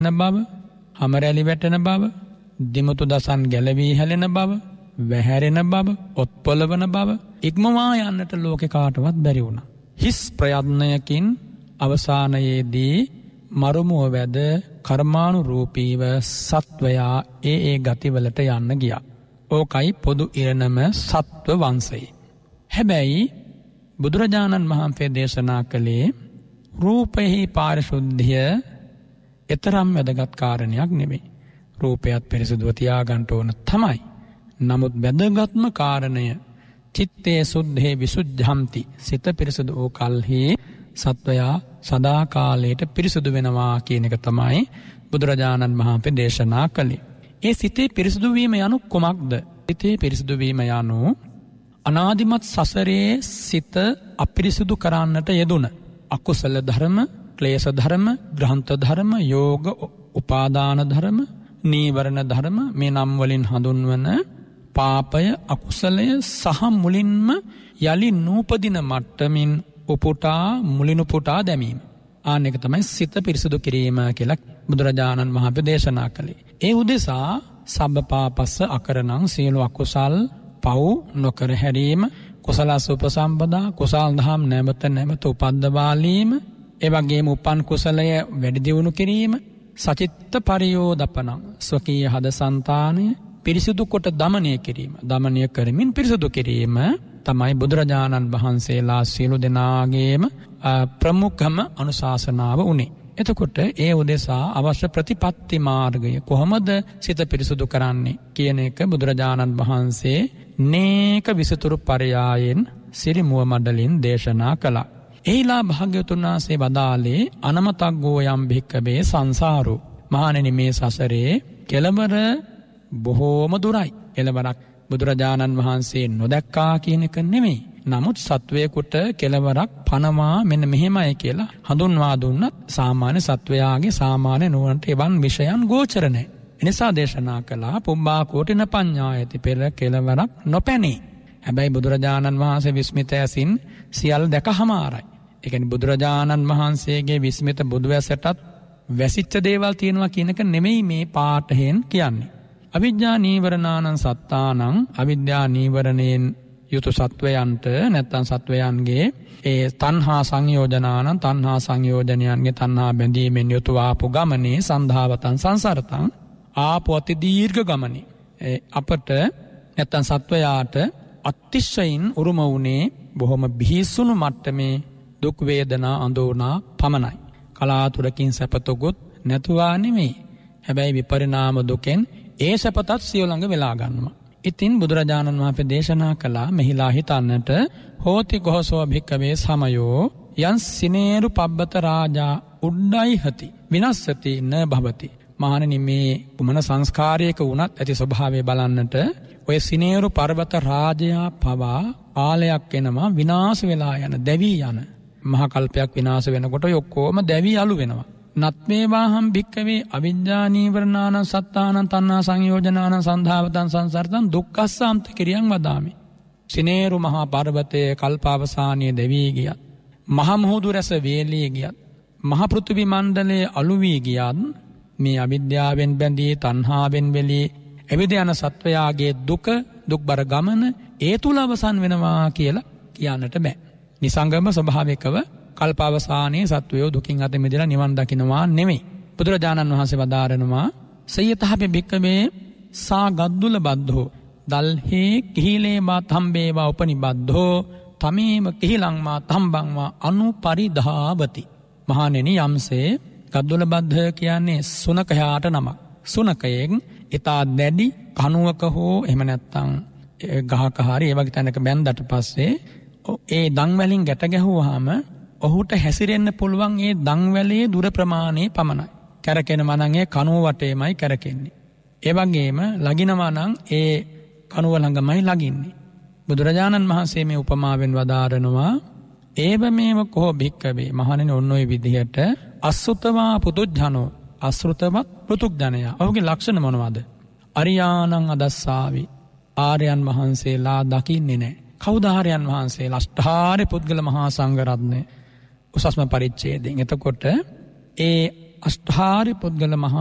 බව, හැමරැලි වැටෙන බව, දිමුතු දසන් ගැලවී හැලෙන බව, වැහැරෙන බව, ඔත්පොළවන බව ඉක්මවා යන්නට ලෝකේ කාටවත් බැරි වුණා. හිස් ප්‍රයත්නයකින් අවසානයේදී මරුමුව වැද කර්මානුරූපීව සත්වයා ඒ ගතිවලට යන්න ගියා. ඕකයි පොදු ඉරණම සත්ව වංශය. හැබැයි බුදුරජාණන් වහන්සේ දේශනා කළේ රූපෙහි පාරිශුද්ධිය එතරම් වැදගත් කාරණයක් නෙමෙයි. රූපයත් පිරිසුදුව තියාගන්න ඕන තමයි. නමුත් වැදගත්ම කාරණය චිත්තේ සුද්ධේ විසුද්ධම්ති. සිත පිරිසුදු වූ කල්හි සත්වයා සදාකාලයට පිරිසුදු වෙනවා කියන එක තමයි බුදුරජාණන් වහන්සේ දේශනා කළේ. ඒ සිතේ පිරිසුදු වීම යනු කුමක්ද? සිතේ පිරිසුදු වීම යනු අනාදිමත් සසරේ සිත අපිරිසුදු කරන්නට යෙදුන අකුසල ධර්ම, ක්ලේශ ධර්ම, ග්‍රහන්ත ධර්ම, යෝග උපාදාන ධර්ම, නීවරණ ධර්ම මේ නම් වලින් හඳුන්වන පාපය, අකුසලය සහ මුලින්ම යලි නූපදින මට්ටමින් මුලිනුපුටා දැමීම. ආන්න එක තමයි සිත පිරිසුදු කිරීම කියලා බුදුරජාණන් වහන්සේ දේශනා කළේ. ඒ උදෙසා සබ්බපාපස්ස අකරණං සියලු අකුසල් පව් නොකර හැරීම, කුසලස් උපසම්පදා, කුසල් දහම් නැවත උපද්දවාලීම, ඒ වගේම උපන් කුසලය වැඩි දියුණු කිරීම, සචිත්ත පරියෝදපණං ස්වකීය හදසන්තානය පිරිසුදු කොට දමනය කිරීම, දමනය කරමින් පිරිසුදු කිරීම තමයි බුදුරජාණන් වහන්සේලා සියලු දෙනාගේම ප්‍රමුඛම අනුශාසනාව උනේ. එතකොට ඒ උදෙසා අවශ්‍ය ප්‍රතිපත්ති මාර්ගය කොහොමද සිත පිරිසුදු කරන්නේ කියන එක බුදුරජාණන් වහන්සේ නේක විසතුරු පරයායෙන් සිරිමුව මඩලින් දේශනා කළා. එහිලා භාග්‍යවතුන් වහන්සේ වදාළේ අනමතග්ගෝ යම් භික්ඛවේ සංසාරෝ. මහණෙනි මේ සසරේ කෙලවර බොහෝම දුරයි. කෙලවරක් බුදුරජාණන් වහන්සේ නොදැක්කා කියන එක නෙමෙයි. නමුත් සත්වයකට කෙලවරක් පනවා මෙන්න මෙහෙමයි කියලා හඳුන්වා දුන්නත් සාමාන්‍ය සත්වයාගේ සාමාන්‍ය නුවණට එවන් විෂයන් ගෝචර නැහැ. එනිසා දේශනා කළා පුබ්බා කෝටින පඤ්ඤායති පෙර කෙලවරක් නොපැනේ. හැබැයි බුදුරජාණන් වහන්සේ විස්මිත ඇසින් සියල්ල දැකහමාරයි. ඒ කියන්නේ බුදුරජාණන් වහන්සේගේ විස්මිත බුදුවැසටත් වැසිච්ච දේවල් තියෙනවා කියන එක නෙමෙයි මේ පාඨයෙන් කියන්නේ. අවිද්‍යා නීවරණානං සත්තානං අවිද්‍යා නීවරණයෙන් යුතු සත්වයන්ට නැත්තම් සත්වයන්ගේ ඒ තණ්හා සංයෝජනානං තණ්හා සංයෝජනයන්ගේ තණ්හා බැඳීමෙන් යුතු ආපු ගමනේ සන්ධාවතං සංසාරතං ආපු අති දීර්ඝ ගමනේ අපට නැත්තම් සත්වයාට අතිශයින් උරුම වුණේ බොහොම බිහිසුණු මට්ටමේ දුක් වේදනා අඳෝනා පමණයි. කලාතුරකින් සැපතොගොත් නැතුවා නෙමෙයි. හැබැයි විපරිණාම දුකෙන් ඒ සැපතත් සිය ළඟ වෙලා ගන්නවා. ඉතින් බුදුරජාණන් වහන්සේ දේශනා කළා මෙහිලා හිතන්නට හෝති ගෝසෝ භික්ඛවේ සමයෝ යං සිනේරු පබ්බත රාජා උඩ්ඩයි හති විනස්සති න භවති. මහණෙනි මේ කුමන සංස්කාරයක වුණත් ඇති ස්වභාවය බලන්නට ඔය සිනේරු පර්වත රාජයා පවා කාලයක් එනවා විනාශ වෙලා යන දැවි යන මහා කල්පයක් විනාශ වෙනකොට ඔය ඔක්කොම දැවි අලු වෙනවා. නත්මේවාහම් භික්ඛවේ අවිජ්ජා නීවරණානං සත්තානං තණ්හා සංයෝජනානං සන්ධාවතං සංසාරතං දුක්ඛස්සාන්ත කිරියං වදාමි. සිනේරු මහා පර්වතයේ කල්පාවසානයේ දෙවි ගියත්, මහ මුහුදු රැස වේලී ගියත්, මහ පෘථිවි මණ්ඩලයේ අලු වී ගියත් මේ අවිද්‍යාවෙන් බැඳී තණ්හාවෙන් වෙලී එවිද යන සත්වයාගේ දුක්බර ගමන ඒ තුල අවසන් වෙනවා කියලා කියන්නට බෑ. නිසංගම ස්වභාවිකව කල්පාවසානයේ සත්වයෝ දුකින් අත මිදලා නිවන් දකින්නවා නෙමෙයි. බුදුරජාණන් වහන්සේ වදාරනවා සයතහපි භික්ඛවේ සා ගද්දුල බද්ධෝ දල්හි කිහිලේ මා තම්බේවා උපනිබද්ධෝ තමේම කිහිලං මා තම්බං වා අනුපරිධාවති. මහණෙනි යම්සේ ගද්දුල බද්ධ කියන්නේ සුනකයාට නමක්. සුනකයෙන් ඊතා දැඩි කණුවක හෝ එහෙම නැත්නම් ගහක හරි ඒ වගේ තැනක බැඳකට පස්සේ ඒ දන් වලින් ගැට ගැහුවාම ඔහුට හැසිරෙන්න පුළුවන් ඒ දන් වැලේ දුර ප්‍රමාණය පමණයි. කැරකෙනවා නම් ඒ කණුව වටේමයි කැරකෙන්නේ. ඒ වගේම ලගිනවා නම් ඒ කණුව ළඟමයි ලගින්නේ. බුදුරජාණන් වහන්සේ මේ උපමාවෙන් වදාරනවා ඒව මේව කෝ භික්ඛවේ මහණෙනි ඔන්න ඔය විදිහට අසුතවා පුතුජනෝ අසෘතවත් පෘතුග්ජනයා. ඔහුගේ ලක්ෂණ මොනවද? අරියාණං අදස්සාවි ආර්යයන් වහන්සේලා දකින්නේ නැහැ. කවුද ආර්යයන් වහන්සේලා? අෂ්ටාර්ය පුද්ගල මහා සංඝ රත්නය උසස්ම පරිච්ඡේදයෙන්. එතකොට ඒ අෂ්ඨාරි පුද්ගල මහා